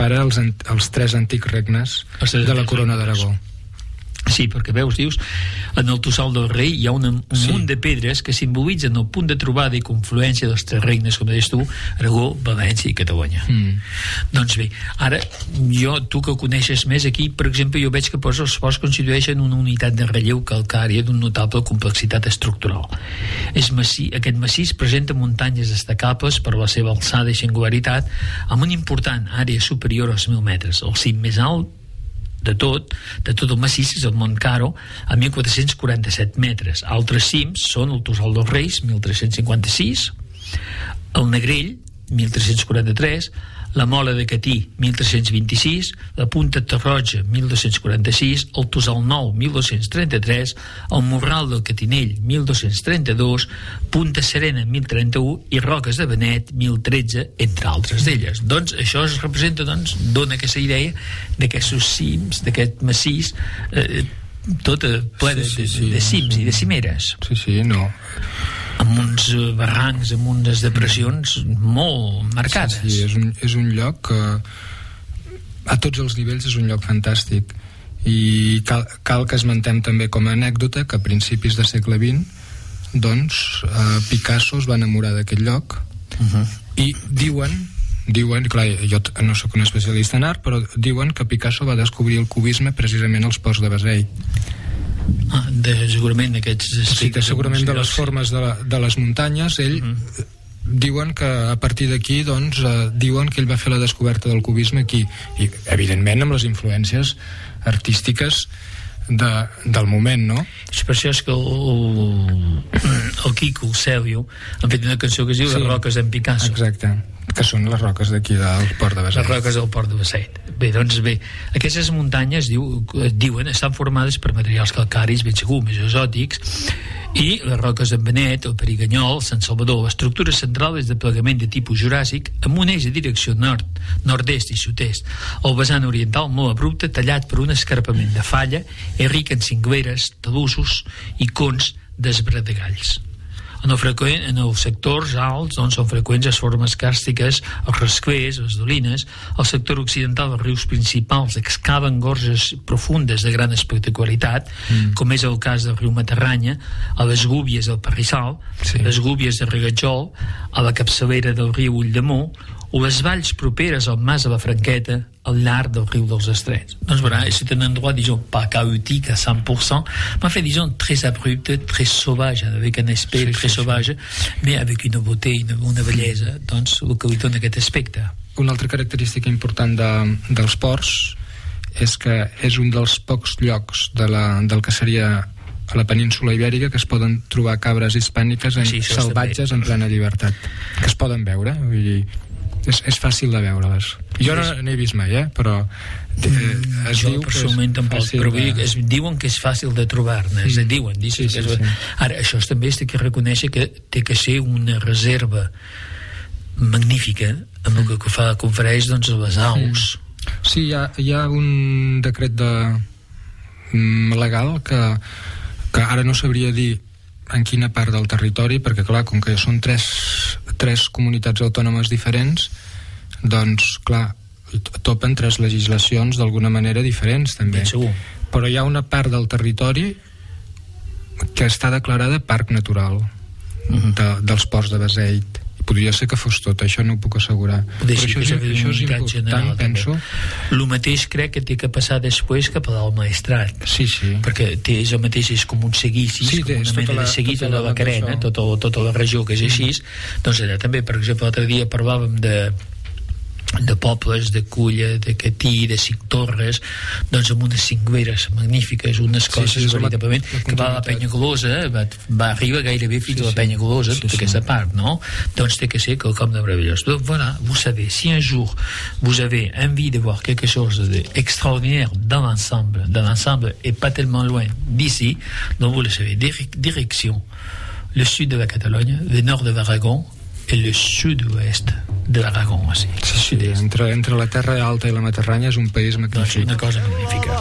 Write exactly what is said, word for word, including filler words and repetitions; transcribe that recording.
separa els, els tres antics regnes de la Corona d'Aragó. Sí, perquè veus, dius, en el Tossal del Rei hi ha una, un sí. munt de pedres que simbolitzen el punt de trobada i confluència dels tres regnes, com deies tu, Aragó, València i Catalunya. Mm. Doncs bé, ara, jo, tu que ho coneixes més aquí, per exemple, jo veig que posa els ports constitueixen una unitat de relleu calcària d'un notable complexitat estructural. És massí, aquest massís presenta muntanyes destacables per la seva alçada i singularitat, amb una important àrea superior als mil metres. El cim més alt de tot, de tot el massís és el Mont Caro a mil quatre-cents quaranta-set metres. Altres cims són el Tossal dels Reis mil tres-cents cinquanta-sis, el Negrell mil tres-cents quaranta-tres, la Mola de Catí mil tres-cents vint-i-sis, la Punta Tarroja mil dos-cents quaranta-sis, el Tossal Nou mil dos-cents trenta-tres, el Morral del Catinell mil dos-cents trenta-dos, Punta Serena mil trenta-u i Roques de Benet mil tretze, entre altres d'elles. Doncs això es representa, doncs, dona aquesta idea d'aquests cims, d'aquest massís eh, tot ple de, sí, sí, sí, de, de cims sí. i de cimeres. Sí, sí, no... amb uns barrancs, amb unes depressions molt marcades. Sí, sí, és un, és un lloc que a tots els nivells és un lloc fantàstic, i cal, cal que esmentem també com a anècdota que a principis del segle vint doncs eh, Picasso es va enamorar d'aquest lloc. Uh-huh. I diuen diuen, clar, jo no sóc un especialista en art, però diuen que Picasso va descobrir el cubisme precisament als ports de Beseit. Ah, de, segurament d'aquests aspectes, sí, que segurament de les formes de, la, de les muntanyes ell uh-huh. diuen que a partir d'aquí doncs eh, diuen que ell va fer la descoberta del cubisme aquí, i evidentment amb les influències artístiques de, del moment, no? És per això és que el, el Quico, el Cèlio han fet una cançó que es diu sí, Les roques d'en Picasso. Exacte, que són les roques d'aquí del port de Beseit. Les roques del port de Beseit. Bé, doncs bé, aquestes muntanyes diu, diuen estan formades per materials calcaris ben segur, més exòtics, i les roques d'en Benet, el Periganyol, Sant Salvador. L'estructura central és de plegament de tipus juràssic amb un eix de direcció nord, nord-est i sud-est. El vessant oriental molt abrupte, tallat per un escarpament de falla, és ric en cingleres, talussos i cons d'esbradegalls. En, el freqüent, en els sectors alts on són freqüents les formes càrstiques, els rasclers, les dolines. Al sector occidental els rius principals excaven gorges profundes de gran espectacularitat, mm. com és el cas del riu Matarranya, a les Gúbies del Parrissal, sí. les Gúbies de Regatjol, a la capçalera del riu Ulldemó, o les valls properes al Mas de la Franqueta, al llarg del riu dels Estrets. Donc voilà, c'est un endroit, disons, pas chaotique à cent pour cent, mais en fait, disons, très abrupt, très sauvage, avec un aspect sí, très sí, sauvage, sí. mais avec une beauté, une, una bellesa, doncs, el que li dona aquest aspecte. Una altra característica important de, dels ports és que és un dels pocs llocs de la, del que seria a la península ibèrica que es poden trobar cabres hispàniques en, sí, salvatges en plena llibertat, que es poden veure, vull dir, és, és fàcil de veure-les. Jo no n'he vist mai, eh? Però eh, es jo diu personalment tampoc, però de... es diuen que és fàcil de trobar-ne, mm. es diuen, sí, sí, sí. Ara, això també es té que reconèixer que té que ser una reserva magnífica amb el que fa confereix doncs a les aus. Mm. Sí, hi ha, hi ha un decret de legal que, que ara no sabria dir en quina part del territori, perquè clar, com que són tres, tres comunitats autònomes diferents, doncs clar, topen tres legislacions d'alguna manera diferents també. Però hi ha una part del territori que està declarada parc natural uh-huh. de, dels ports de Beseit. Podria ser que fos tot, això no ho puc assegurar. Però això, és, això és important, general, penso. El mateix crec que té que passar després cap al Maestrat. Sí, sí. Perquè té, és el mateix, és com un seguici, sí, com una mena la, de seguit de la Carena, tota, tota la regió que és així. Mm. Doncs allà també, per exemple, l'altre dia parlàvem de de pobles, de Culla, de Catí, de Cinc-Torres, doncs amb unes cingleres magnífiques, unes coses sí, sí, veritablement, la, la que va a la Penya Golosa, va, va arriba gairebé fins sí, a la Penya Golosa, sí, tota sí, aquesta sí. part, no? Donc c'est que c'est quelqu'un de merveilleux. Donc voilà, vous savez, si un jour vous avez envie de voir quelque chose d'extraordinaire dans l'ensemble, dans l'ensemble et pas tellement loin d'ici, donc vous le savez, direction le sud de la Catalogne, le nord de l'Aragon, et le sud-ouest de l'Aragon aussi. Sí, sí, entre, entre la Terra Alta i la Matarranya és un país magnífic. Doncs una cosa magnífica.